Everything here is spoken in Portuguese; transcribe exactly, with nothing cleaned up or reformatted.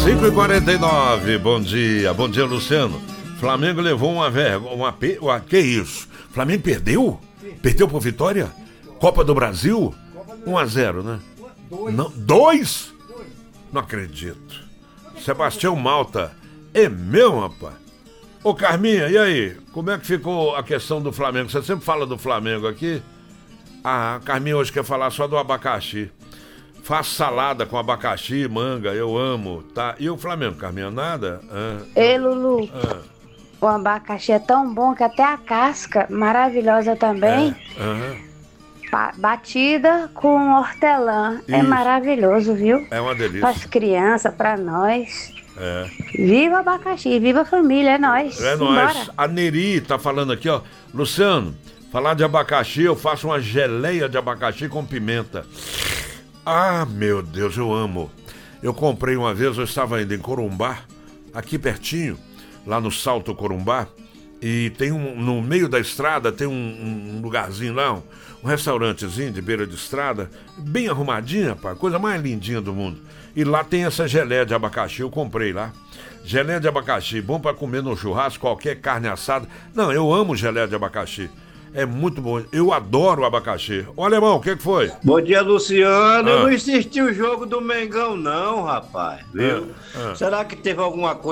cinco e quarenta e nove, bom dia, bom dia, Luciano. Flamengo levou uma vergonha, uma, pe... uma... que isso? Flamengo perdeu? Perdeu por Vitória? Copa do Brasil? um a zero, né? Dois. Não, dois? Não acredito. Sebastião Malta, é meu, rapaz. Ô Carminha, e aí? Como é que ficou a questão do Flamengo? Você sempre fala do Flamengo aqui? Ah, a Carminha hoje quer falar só do abacaxi. Faço salada com abacaxi, manga, eu amo, tá? E o Flamengo, Carminha, nada? Ah, Ei, Lulu, ah, o abacaxi é tão bom que até a casca, maravilhosa também, é, aham. ba- batida com hortelã. É Isso. maravilhoso, viu? É uma delícia. Para as crianças, para nós. É, Viva o abacaxi, viva a família, é nóis. é Simbora. nóis. A Neri tá falando aqui, ó. Luciano, falar de abacaxi, eu faço uma geleia de abacaxi com pimenta. Ah, meu Deus, eu amo. Eu comprei uma vez, eu estava indo em Corumbá, aqui pertinho, lá no Salto Corumbá, e tem um, no meio da estrada, tem um, um lugarzinho lá, um, um restaurantezinho de beira de estrada, bem arrumadinho, rapaz, coisa mais lindinha do mundo. E lá tem essa geleia de abacaxi, eu comprei lá. Geleia de abacaxi, bom para comer no churrasco, qualquer carne assada. Não, eu amo geleia de abacaxi. É muito bom. Eu adoro o abacaxi. Ô, Alemão, o que que foi? Bom dia, Luciano. Ah. Eu não assisti o jogo do Mengão, não, rapaz. Viu? Ah, ah. Será que teve alguma coisa?